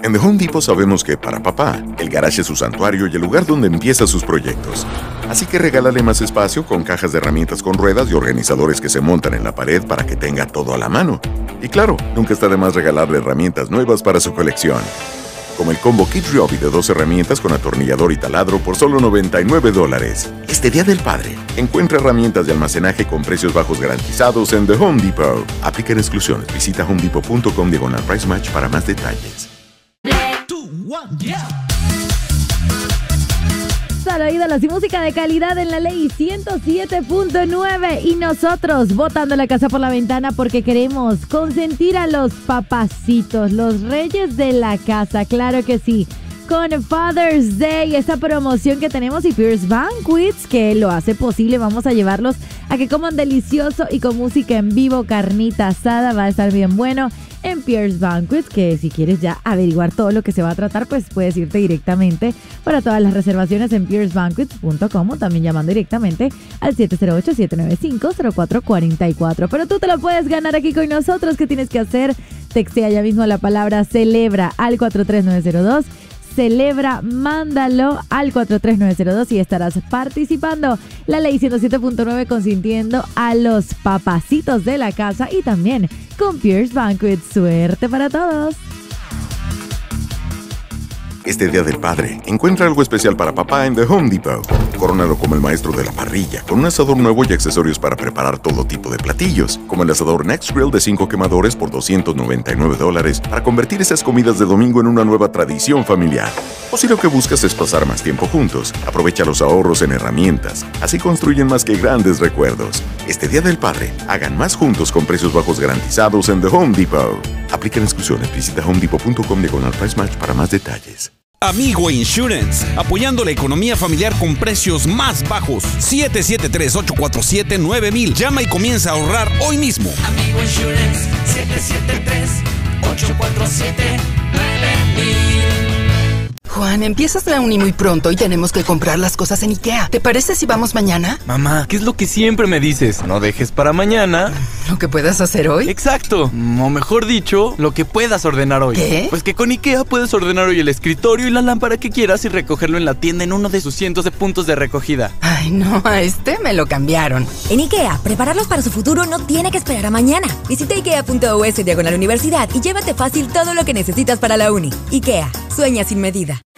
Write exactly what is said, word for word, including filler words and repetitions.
En The Home Depot sabemos que para papá, el garaje es su santuario y el lugar donde empieza sus proyectos. Así que regálale más espacio con cajas de herramientas con ruedas y organizadores que se montan en la pared para que tenga todo a la mano. Y claro, nunca está de más regalarle herramientas nuevas para su colección. Como el combo Kid Ryobi de dos herramientas con atornillador y taladro por solo noventa y nueve dólares. Este Día del Padre, encuentra herramientas de almacenaje con precios bajos garantizados en The Home Depot. Aplican exclusiones. Visita homedepot.com diagonal price match para más detalles. Solo ídolos y música de calidad en la ley ciento siete punto nueve y nosotros botando la casa por la ventana porque queremos consentir a los papacitos, los reyes de la casa, claro que sí. Con Father's Day, esta promoción que tenemos y Pierce Banquets que lo hace posible, vamos a llevarlos a que coman delicioso y con música en vivo, carnita asada, va a estar bien bueno en Pierce Banquets, que si quieres ya averiguar todo lo que se va a tratar, pues puedes irte directamente para todas las reservaciones en pierce banquets punto com o también llamando directamente al siete cero ocho, siete nueve cinco, cero cuatro cuatro cuatro. Pero tú te lo puedes ganar aquí con nosotros. ¿Qué tienes que hacer? Textea ya mismo la palabra celebra al cuatro tres nueve cero dos. Celebra, mándalo al cuatro tres nueve cero dos y estarás participando. La ley ciento siete punto nueve consintiendo a los papacitos de la casa y también con Pierce Banquets. Suerte para todos. Este Día del Padre, encuentra algo especial para papá en The Home Depot. Corónalo como el maestro de la parrilla, con un asador nuevo y accesorios para preparar todo tipo de platillos, como el asador Next Grill de cinco quemadores por doscientos noventa y nueve dólares, para convertir esas comidas de domingo en una nueva tradición familiar. O si lo que buscas es pasar más tiempo juntos, aprovecha los ahorros en herramientas. Así construyen más que grandes recuerdos. Este Día del Padre, hagan más juntos con precios bajos garantizados en The Home Depot. Aplican exclusiones. Visita homedepot punto com diagonal price match para más detalles. Amigo Insurance, apoyando la economía familiar con precios más bajos. siete siete tres, ocho cuatro siete, nueve mil. Llama y comienza a ahorrar hoy mismo. Amigo Insurance, siete siete tres, ocho cuatro siete, nueve mil. Juan, empiezas la uni muy pronto y tenemos que comprar las cosas en IKEA. ¿Te parece si vamos mañana? Mamá, ¿qué es lo que siempre me dices? No dejes para mañana ¿Lo que puedas hacer hoy? Exacto, o mejor dicho, lo que puedas ordenar hoy. ¿Qué? Pues que con IKEA puedes ordenar hoy el escritorio y la lámpara que quieras y recogerlo en la tienda en uno de sus cientos de puntos de recogida. Ay, no, a este me lo cambiaron. En IKEA, prepararlos para su futuro no tiene que esperar a mañana. Visita ikea punto es diagonal universidad y llévate fácil todo lo que necesitas para la uni. IKEA, sueña sin medida.